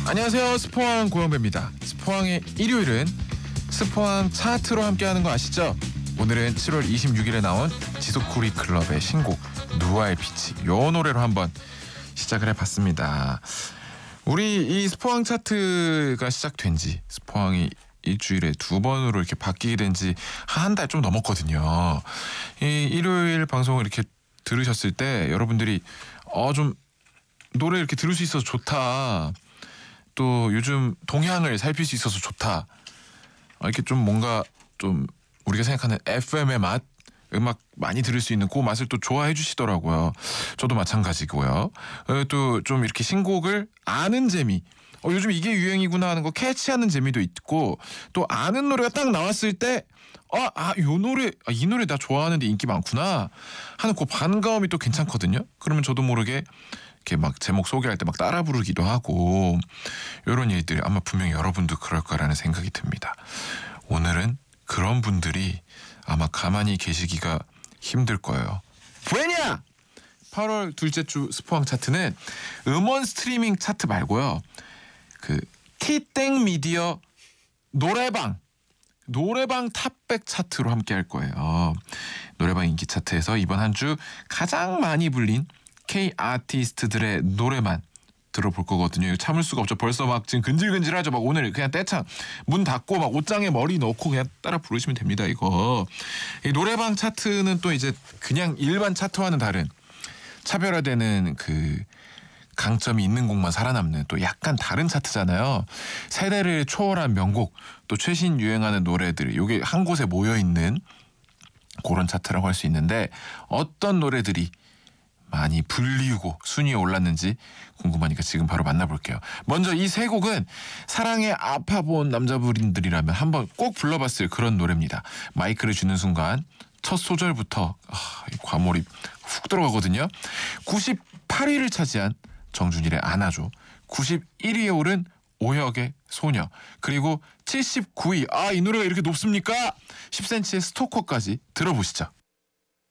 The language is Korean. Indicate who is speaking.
Speaker 1: 안녕하세요. 스포왕 고영배입니다. 스포왕의 일요일은 스포왕 차트로 함께하는 거 아시죠? 오늘은 7월 26일에 나온 지소쿠리 클럽의 신곡 누아의 빛이 요 노래로 한번 시작을 해봤습니다. 우리 이 스포왕 차트가 시작된 지 스포왕이 일주일에 2번으로 이렇게 바뀌게 된 지 한 달 좀 넘었거든요. 이 일요일 방송을 이렇게 들으셨을 때 여러분들이 좀 노래 이렇게 들을 수 있어서 좋다. 또 요즘 동향을 살필 수 있어서 좋다. 이렇게 좀 뭔가 좀 우리가 생각하는 FM의 맛, 음악 많이 들을 수 있는 그 맛을 또 좋아해 주시더라고요. 저도 마찬가지고요. 또 좀 이렇게 신곡을 아는 재미. 요즘 이게 유행이구나 하는 거 캐치하는 재미도 있고, 또 아는 노래가 딱 나왔을 때 이 노래 나 좋아하는데 인기 많구나 하는 그 반가움이 또 괜찮거든요. 그러면 저도 모르게 이렇게 막 제목 소개할 때 막 따라 부르기도 하고, 이런 일들 아마 분명히 여러분도 그럴 거라는 생각이 듭니다. 오늘은 그런 분들이 아마 가만히 계시기가 힘들 거예요. 왜냐? 8월 둘째 주 스포왕 차트는 음원 스트리밍 차트 말고요. 그 티땡 미디어 노래방 탑백 차트로 함께 할 거예요. 노래방 인기 차트에서 이번 한 주 가장 많이 불린 K 아티스트들의 노래만 들어볼 거거든요. 이거 참을 수가 없죠. 벌써 막 지금 근질근질하죠. 막 오늘 그냥 떼창 문 닫고 막 옷장에 머리 넣고 그냥 따라 부르시면 됩니다. 이거 이 노래방 차트는 또 이제 그냥 일반 차트와는 다른 차별화되는 그 강점이 있는 곡만 살아남는 또 약간 다른 차트잖아요. 세대를 초월한 명곡, 또 최신 유행하는 노래들, 요게 한 곳에 모여 있는 그런 차트라고 할 수 있는데, 어떤 노래들이 많이 불리우고 순위에 올랐는지 궁금하니까 지금 바로 만나볼게요. 먼저 이 세 곡은 사랑에 아파본 남자분들이라면 한번 꼭 불러봤을 그런 노래입니다. 마이크를 쥐는 순간 첫 소절부터 과몰입 훅 들어가거든요. 98위를 차지한 정준일의 안아줘, 91위에 오른 오혁의 소녀, 그리고 79위 이 노래가 이렇게 높습니까? 10cm의 스토커까지 들어보시죠.